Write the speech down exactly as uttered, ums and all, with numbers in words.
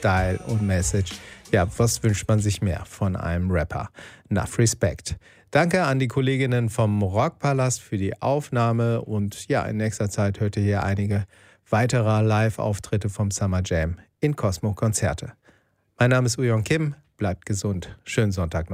Style und Message. Ja, was wünscht man sich mehr von einem Rapper? Enough Respect. Danke an die Kolleginnen vom Rockpalast für die Aufnahme und ja, in nächster Zeit hört ihr hier einige weitere Live-Auftritte vom Summer Jam in Cosmo Konzerte. Mein Name ist Uyon Kim, bleibt gesund. Schönen Sonntag noch.